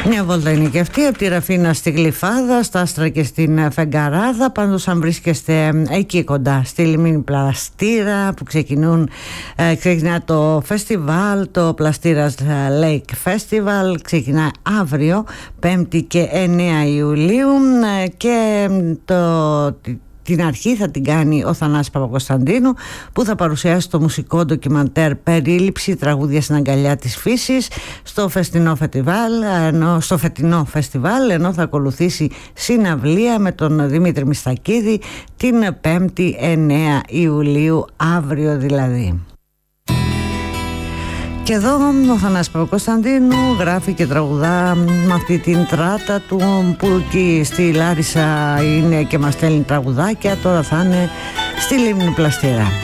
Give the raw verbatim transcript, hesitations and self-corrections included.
Μια βόλτα είναι και αυτή από τη Ραφίνα στη Γλυφάδα, στα Άστρα και στην Φεγγαράδα. Πάντως αν βρίσκεστε εκεί κοντά στη λιμνή Πλαστήρα που ξεκινούν, ε, ξεκινά το φεστιβάλ, το Πλαστήρας Lake Festival, ξεκινά αύριο πέμπτη και εννέα Ιουλίου, ε, και το... την αρχή θα την κάνει ο Θανάσης Παπακοσταντίνου, που θα παρουσιάσει το μουσικό ντοκιμαντέρ «Περίληψη, τραγούδια στην αγκαλιά της φύσης» στο φετινό φεστιβάλ, ενώ, στο φετινό φεστιβάλ, ενώ θα ακολουθήσει συναυλία με τον Δημήτρη Μιστακίδη την πέμπτη εννέα Ιουλίου, αύριο δηλαδή. Και εδώ ο Θανάσης Παπακοσταντίνου γράφει και τραγουδά με αυτή την τράτα του, που εκεί στη Λάρισα είναι και μας στέλνει τραγουδάκια. Τώρα θα είναι στη λίμνη Πλαστήρα.